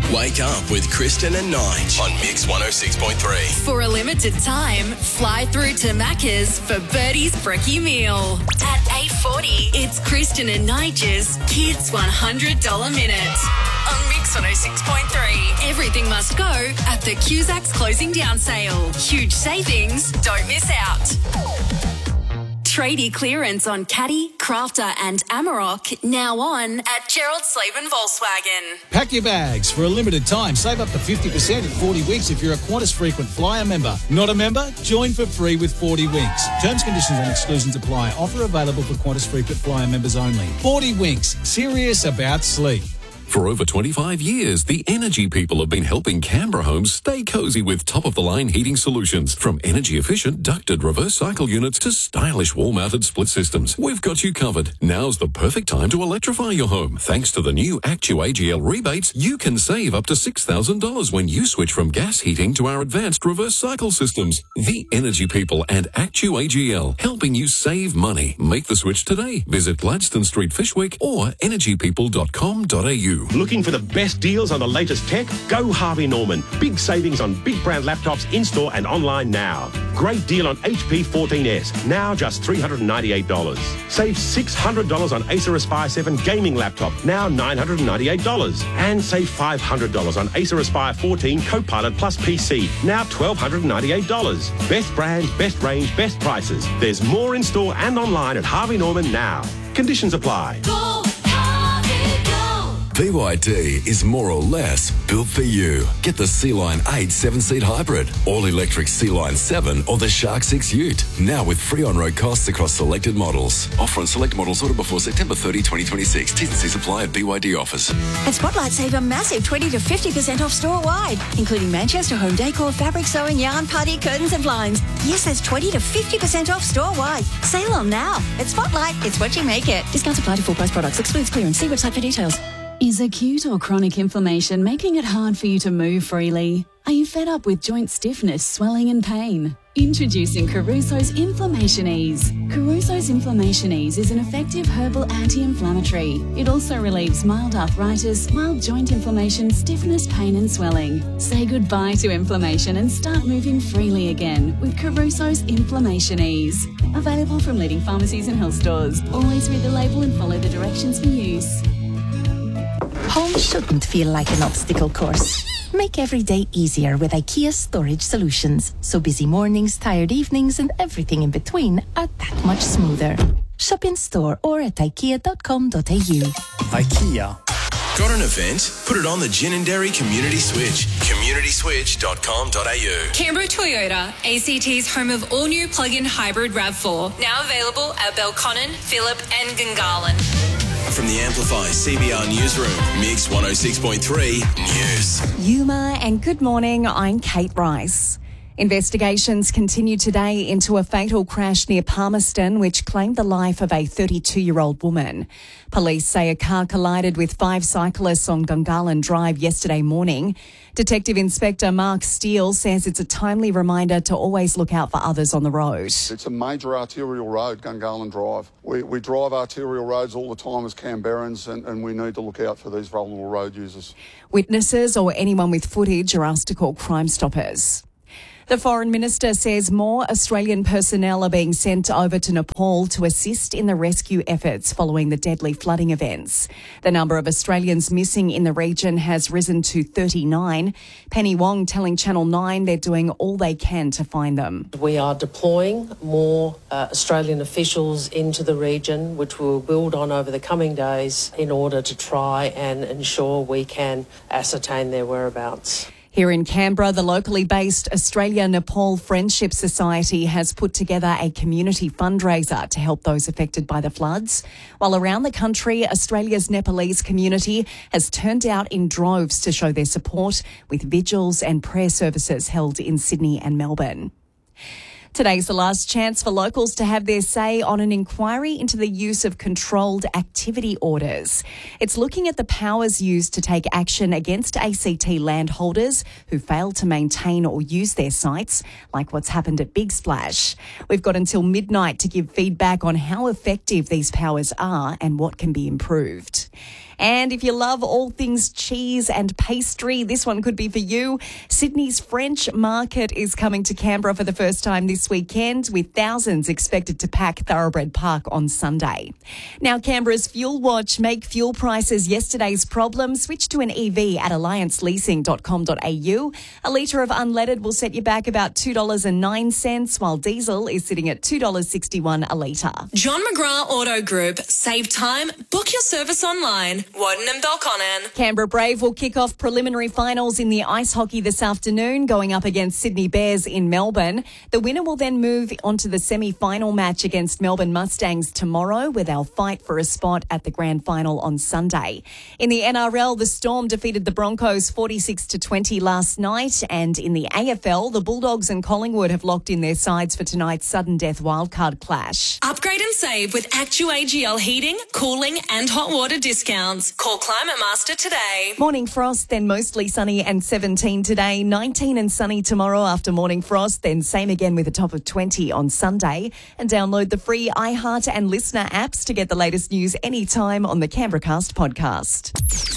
Wake up with Kristen and Nige on Mix 106.3. For a limited time, fly through to Macca's for Birdie's Brekkie Meal. At 8:40, it's Kristen and Nige's Kids $100 Minute. On Mix 106.3. Everything must go at the Cusack's closing down sale. Huge savings. Don't miss out. Tradie clearance on Caddy, Crafter and Amarok now on at Gerald Slaven Volkswagen. Pack your bags. For a limited time, save up to 50% in 40 weeks if you're a Qantas Frequent Flyer member. Not a member? Join for free with 40 weeks. Terms, conditions and exclusions apply. Offer available for Qantas Frequent Flyer members only. 40 weeks. Serious about sleep. For over 25 years, the Energy People have been helping Canberra homes stay cozy with top-of-the-line heating solutions. From energy-efficient ducted reverse cycle units to stylish wall-mounted split systems, we've got you covered. Now's the perfect time to electrify your home. Thanks to the new Actu-AGL rebates, you can save up to $6,000 when you switch from gas heating to our advanced reverse cycle systems. The Energy People and Actu-AGL, helping you save money. Make the switch today. Visit Gladstone Street, Fishwick or energypeople.com.au. Looking for the best deals on the latest tech? Go Harvey Norman. Big savings on big brand laptops in-store and online now. Great deal on HP 14S, now just $398. Save $600 on Acer Aspire 7 gaming laptop, now $998. And save $500 on Acer Aspire 14 Copilot Plus PC, now $1,298. Best brand, best range, best prices. There's more in-store and online at Harvey Norman now. Conditions apply. BYD is more or less built for you. Get the Sea-Line 8 7-seat hybrid, all-electric Sea-Line 7 or the Shark 6 Ute. Now with free on-road costs across selected models. Offer on select models ordered before September 30, 2026. T's and C's apply at BYD offers. At Spotlight, save a massive 20 to 50% off store-wide, including Manchester home decor, fabric sewing, yarn, party, curtains and blinds. Yes, that's 20 to 50% off store-wide. Sale on now. At Spotlight, it's what you make it. Discounts apply to full-price products. Excludes clearance. See website for details. Is acute or chronic inflammation making it hard for you to move freely? Are you fed up with joint stiffness, swelling and pain? Introducing Caruso's Inflammation Ease. Caruso's Inflammation Ease is an effective herbal anti-inflammatory. It also relieves mild arthritis, mild joint inflammation, stiffness, pain and swelling. Say goodbye to inflammation and start moving freely again with Caruso's Inflammation Ease. Available from leading pharmacies and health stores. Always read the label and follow the directions for use. Home shouldn't feel like an obstacle course. Make every day easier with IKEA Storage Solutions. So busy mornings, tired evenings and everything in between are that much smoother. Shop in store or at ikea.com.au. IKEA. Got an event? Put it on the Gin and Dairy Community Switch. communityswitch.com.au. Canberra Toyota, ACT's home of all-new plug-in hybrid RAV4. Now available at Belconnen, Phillip and Gungahlin. From the Amplify CBR Newsroom, Mix 106.3 News. Yuma and good morning, I'm Kate Rice. Investigations continue today into a fatal crash near Palmerston which claimed the life of a 32-year-old woman. Police say a car collided with 5 cyclists on Gungahlin Drive yesterday morning. Detective Inspector Mark Steele says it's a timely reminder to always look out for others on the road. It's a major arterial road, Gungahlin Drive. We drive arterial roads all the time as Canberrans and we need to look out for these vulnerable road users. Witnesses or anyone with footage are asked to call Crime Stoppers. The Foreign Minister says more Australian personnel are being sent over to Nepal to assist in the rescue efforts following the deadly flooding events. The number of Australians missing in the region has risen to 39. Penny Wong telling Channel 9 they're doing all they can to find them. We are deploying more Australian officials into the region, which we will build on over the coming days in order to try and ensure we can ascertain their whereabouts. Here in Canberra, the locally based Australia-Nepal Friendship Society has put together a community fundraiser to help those affected by the floods. While around the country, Australia's Nepalese community has turned out in droves to show their support with vigils and prayer services held in Sydney and Melbourne. Today's the last chance for locals to have their say on an inquiry into the use of controlled activity orders. It's looking at the powers used to take action against ACT landholders who fail to maintain or use their sites, like what's happened at Big Splash. We've got until midnight to give feedback on how effective these powers are and what can be improved. And if you love all things cheese and pastry, this one could be for you. Sydney's French Market is coming to Canberra for the first time this weekend, with thousands expected to pack Thoroughbred Park on Sunday. Now, Canberra's Fuel Watch: make fuel prices yesterday's problem. Switch to an EV at allianceleasing.com.au. A litre of unleaded will set you back about $2.09, while diesel is sitting at $2.61 a litre. John McGrath Auto Group. Save time. Book your service online. Woden and Belconnen. Canberra Brave will kick off preliminary finals in the ice hockey this afternoon, going up against Sydney Bears in Melbourne. The winner will then move on to the semi-final match against Melbourne Mustangs tomorrow, where they'll fight for a spot at the grand final on Sunday. In the NRL, the Storm defeated the Broncos 46-20 last night, and in the AFL, the Bulldogs and Collingwood have locked in their sides for tonight's sudden death wildcard clash. Upgrade and save with ActuAGL heating, cooling and hot water discounts. Call Climate Master today. Morning frost, then mostly sunny and 17 today, 19 and sunny tomorrow after morning frost, then same again with a top of 20 on Sunday. And download the free iHeart and Listener apps to get the latest news anytime on the CanberraCast podcast.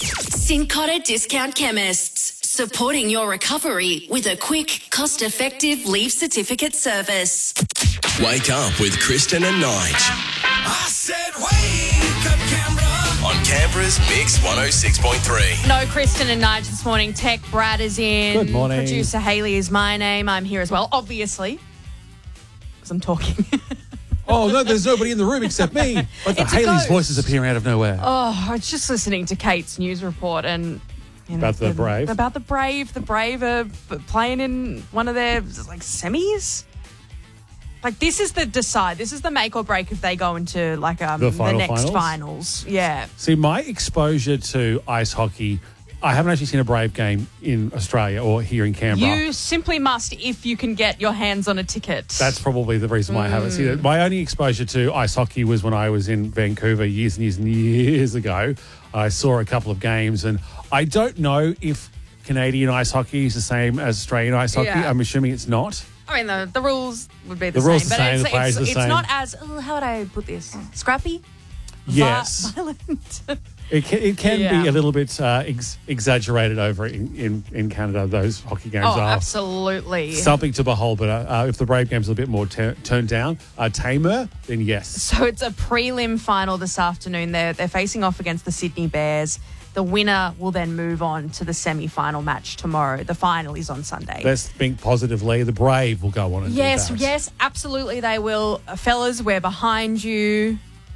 Cincotta Discount Chemists. Supporting your recovery with a quick, cost-effective leave certificate service. Wake up with Kristen and Nige. I said wake up, Canberra. On Canberra's Mix 106.3. No Kristen and Nige this morning. Tech Brad is in. Good morning. Producer Hayley is my name. I'm here as well, obviously, because I'm talking. Oh, no, there's nobody in the room except me. But the Hayley's voice is appearing out of nowhere. Oh, I was just listening to Kate's news report and... About the Brave? About the Brave. The Brave are playing in one of their, semis? Like, this is the make or break if they go into, the next finals. Yeah. See, my exposure to ice hockey, I haven't actually seen a Brave game in Australia or here in Canberra. You simply must if you can get your hands on a ticket. That's probably the reason why I haven't seen it. My only exposure to ice hockey was when I was in Vancouver years and years and years ago. I saw a couple of games, and I don't know if Canadian ice hockey is the same as Australian ice hockey. Yeah. I'm assuming it's not. I mean, the rules would be the The rules same. are the same, the players are the it's same. not as, how would I put this? Scrappy? Yes. Violent? It can Yeah. be a little bit exaggerated over in Canada. Those hockey games Oh, are absolutely. something to behold. But if the Brave game's a bit more turned down, tamer, then yes. So it's a prelim final this afternoon. They're facing off against the Sydney Bears. The winner will then move on to the semi-final match tomorrow. The final is on Sunday. Let's think positively. The Brave will go on and do that. Yes, absolutely they will. Fellas, we're behind you.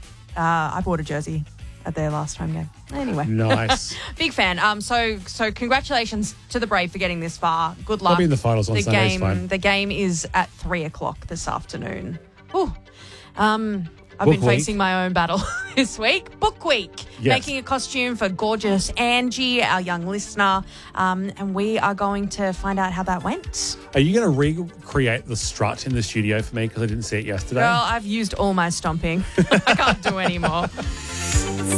I bought a jersey at their last home game. Anyway. Nice. Big fan. So congratulations to the Brave for getting this far. Good luck. They'll be in the finals on Sunday, it's fine. The game is at 3:00 this afternoon. Ooh. I've Book been week. facing my own battle this week. Book week. Yes. Making a costume for gorgeous Angie, our young listener. And we are going to find out how that went. Are you going to recreate the strut in the studio for me? Because I didn't see it yesterday. Girl, I've used all my stomping. I can't do any more.